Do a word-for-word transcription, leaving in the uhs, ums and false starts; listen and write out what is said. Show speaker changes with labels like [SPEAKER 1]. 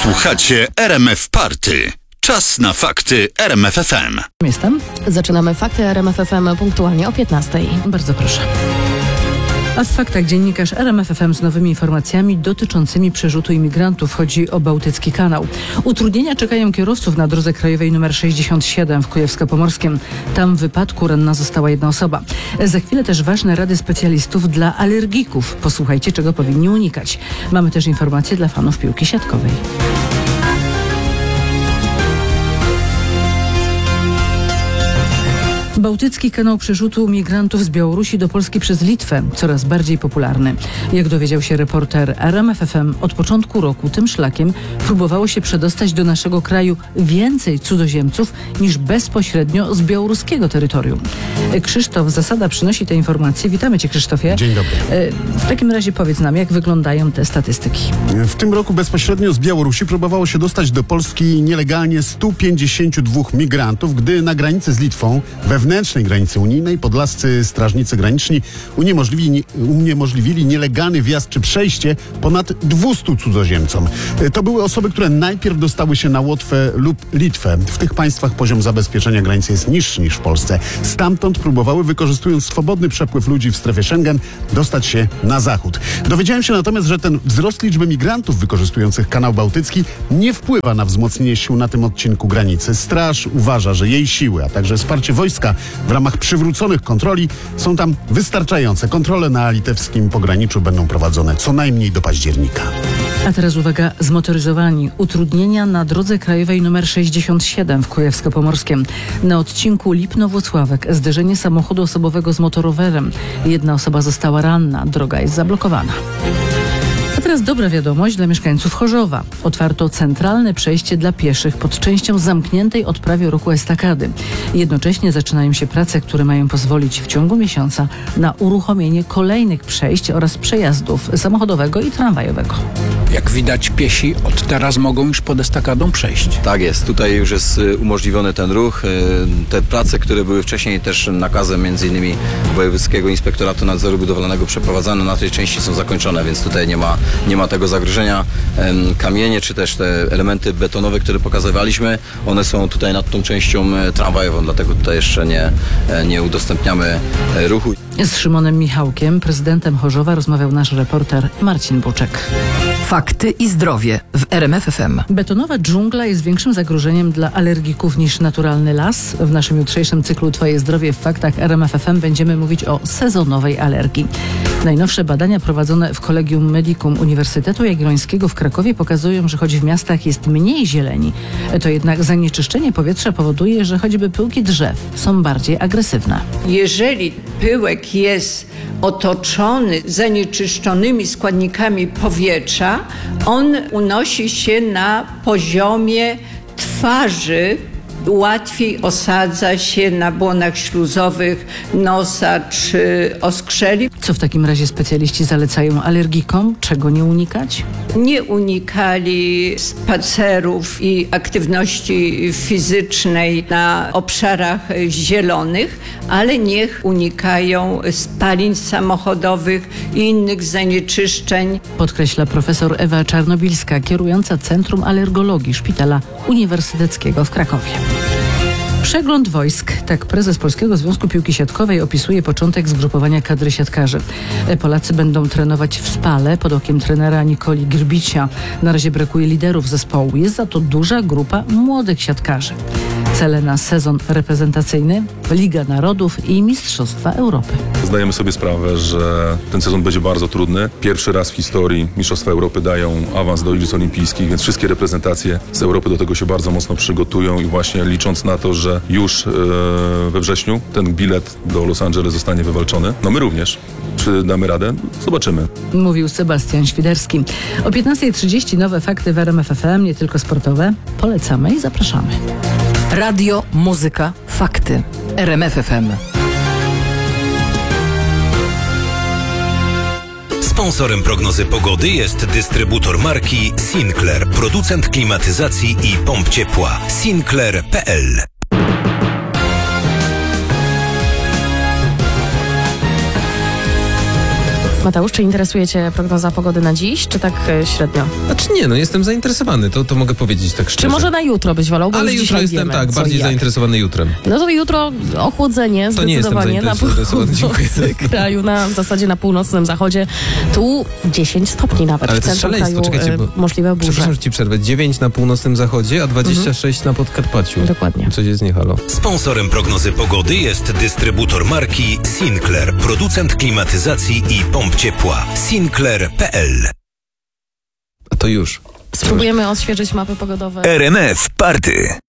[SPEAKER 1] Słuchacie R M F Party. Czas na fakty R M F F M.
[SPEAKER 2] Jestem. Zaczynamy fakty R M F F M punktualnie o piętnastej.
[SPEAKER 3] Bardzo proszę. A w faktach dziennikarz R M F F M z nowymi informacjami dotyczącymi przerzutu imigrantów. Chodzi o Bałtycki Kanał. Utrudnienia czekają kierowców na drodze krajowej nr sześćdziesiąt siedem w Kujawsko-Pomorskim. Tam w wypadku ranna została jedna osoba. Za chwilę też ważne rady specjalistów dla alergików. Posłuchajcie, czego powinni unikać. Mamy też informacje dla fanów piłki siatkowej. Bałtycki kanał przerzutu migrantów z Białorusi do Polski przez Litwę coraz bardziej popularny. Jak dowiedział się reporter R M F F M, od początku roku tym szlakiem próbowało się przedostać do naszego kraju więcej cudzoziemców niż bezpośrednio z białoruskiego terytorium. Krzysztof Zasada przynosi te informacje. Witamy Cię, Krzysztofie.
[SPEAKER 4] Dzień dobry.
[SPEAKER 3] W takim razie powiedz nam, jak wyglądają te statystyki.
[SPEAKER 4] W tym roku bezpośrednio z Białorusi próbowało się dostać do Polski nielegalnie stu pięćdziesięciu dwóch migrantów, gdy na granicy z Litwą, wewnętrznej granicy unijnej, podlascy strażnicy graniczni uniemożliwili, uniemożliwili nielegalny wjazd czy przejście ponad dwustu cudzoziemcom. To były osoby, które najpierw dostały się na Łotwę lub Litwę. W tych państwach poziom zabezpieczenia granicy jest niższy niż w Polsce. Stamtąd próbowały, wykorzystując swobodny przepływ ludzi w strefie Schengen, dostać się na zachód. Dowiedziałem się natomiast, że ten wzrost liczby migrantów wykorzystujących kanał bałtycki nie wpływa na wzmocnienie sił na tym odcinku granicy. Straż uważa, że jej siły, a także wsparcie wojska w ramach przywróconych kontroli są tam wystarczające. Kontrole na litewskim pograniczu będą prowadzone co najmniej do października.
[SPEAKER 3] A teraz uwaga, zmotoryzowani. Utrudnienia na drodze krajowej nr sześćdziesiąt siedem w Kujawsko-Pomorskim. Na odcinku Lipno-Włocławek zderzenie samochodu osobowego z motorowerem. Jedna osoba została ranna. Droga jest zablokowana. A teraz dobra wiadomość dla mieszkańców Chorzowa. Otwarto centralne przejście dla pieszych pod częścią zamkniętej od prawie roku estakady. Jednocześnie zaczynają się prace, które mają pozwolić w ciągu miesiąca na uruchomienie kolejnych przejść oraz przejazdów samochodowego i tramwajowego.
[SPEAKER 5] Jak widać, piesi od teraz mogą już pod estakadą przejść.
[SPEAKER 6] Tak jest, tutaj już jest umożliwiony ten ruch. Te prace, które były wcześniej też nakazem między innymi Wojewódzkiego Inspektoratu Nadzoru Budowlanego przeprowadzane na tej części są zakończone, więc tutaj nie ma, nie ma tego zagrożenia. Kamienie czy też te elementy betonowe, które pokazywaliśmy, one są tutaj nad tą częścią tramwajową, dlatego tutaj jeszcze nie, nie udostępniamy ruchu.
[SPEAKER 3] Z Szymonem Michałkiem, prezydentem Chorzowa, rozmawiał nasz reporter Marcin Buczek.
[SPEAKER 7] Fakty i zdrowie w R M F F M.
[SPEAKER 3] Betonowa dżungla jest większym zagrożeniem dla alergików niż naturalny las. W naszym jutrzejszym cyklu Twoje zdrowie w faktach R M F F M będziemy mówić o sezonowej alergii. Najnowsze badania prowadzone w Collegium Medicum Uniwersytetu Jagiellońskiego w Krakowie pokazują, że choć w miastach jest mniej zieleni, to jednak zanieczyszczenie powietrza powoduje, że choćby pyłki drzew są bardziej agresywne.
[SPEAKER 8] Jeżeli pyłek jest otoczony zanieczyszczonymi składnikami powietrza, on unosi się na poziomie twarzy, łatwiej osadza się na błonach śluzowych nosa czy oskrzeli.
[SPEAKER 3] Co w takim razie specjaliści zalecają alergikom? Czego nie unikać?
[SPEAKER 8] Nie unikali spacerów i aktywności fizycznej na obszarach zielonych, ale niech unikają spalin samochodowych i innych zanieczyszczeń.
[SPEAKER 3] Podkreśla profesor Ewa Czarnobilska, kierująca Centrum Alergologii Szpitala Uniwersyteckiego w Krakowie. Przegląd wojsk. Tak prezes Polskiego Związku Piłki Siatkowej opisuje początek zgrupowania kadry siatkarzy. Polacy będą trenować w Spale pod okiem trenera Nikoli Grbicia. Na razie brakuje liderów zespołu. Jest za to duża grupa młodych siatkarzy. Cele na sezon reprezentacyjny, Liga Narodów i Mistrzostwa Europy.
[SPEAKER 9] Zdajemy sobie sprawę, że ten sezon będzie bardzo trudny. Pierwszy raz w historii Mistrzostwa Europy dają awans do Igrzysk Olimpijskich, więc wszystkie reprezentacje z Europy do tego się bardzo mocno przygotują i właśnie licząc na to, że już yy, we wrześniu ten bilet do Los Angeles zostanie wywalczony. No my również. Czy damy radę? Zobaczymy.
[SPEAKER 3] Mówił Sebastian Świderski. O piętnastej trzydzieści nowe fakty w R M F F M, nie tylko sportowe. Polecamy i zapraszamy.
[SPEAKER 7] Radio, muzyka, fakty. R M F F M.
[SPEAKER 10] Sponsorem prognozy pogody jest dystrybutor marki Sinclair, producent klimatyzacji i pomp ciepła. Sinclair kropka p l.
[SPEAKER 2] Mateusz, czy interesuje Cię prognoza pogody na dziś, czy tak e, średnio?
[SPEAKER 11] Znaczy nie, no jestem zainteresowany, to, to mogę powiedzieć tak szczerze.
[SPEAKER 2] Czy może na jutro byś wolał, bo
[SPEAKER 11] Ale
[SPEAKER 2] już
[SPEAKER 11] jutro
[SPEAKER 2] dzisiaj
[SPEAKER 11] jestem
[SPEAKER 2] wiemy,
[SPEAKER 11] tak,
[SPEAKER 2] co
[SPEAKER 11] bardziej
[SPEAKER 2] i jak.
[SPEAKER 11] zainteresowany jutrem.
[SPEAKER 2] No to jutro ochłodzenie
[SPEAKER 11] To nie jestem
[SPEAKER 2] zdecydowanie na
[SPEAKER 11] zainteresowany, dziękuję.
[SPEAKER 2] północy kraju, na, w zasadzie na północnym zachodzie. Tu dziesięć stopni nawet
[SPEAKER 11] Ale
[SPEAKER 2] w
[SPEAKER 11] to jest
[SPEAKER 2] centrum
[SPEAKER 11] szaleństwo,
[SPEAKER 2] kraju,
[SPEAKER 11] czekajcie,
[SPEAKER 2] e,
[SPEAKER 11] bo-
[SPEAKER 2] możliwe burze.
[SPEAKER 11] Przepraszam, że ci przerwę. dziewięć na północnym zachodzie, a dwadzieścia sześć na Podkarpaciu.
[SPEAKER 2] Dokładnie.
[SPEAKER 11] Coś jest nie halo.
[SPEAKER 10] Sponsorem prognozy pogody jest dystrybutor marki Sinclair, producent klimatyzacji i pomp ciepła. Sinclair kropka p l.
[SPEAKER 11] A to już.
[SPEAKER 2] Spróbujemy odświeżyć mapy pogodowe.
[SPEAKER 1] R M F Party.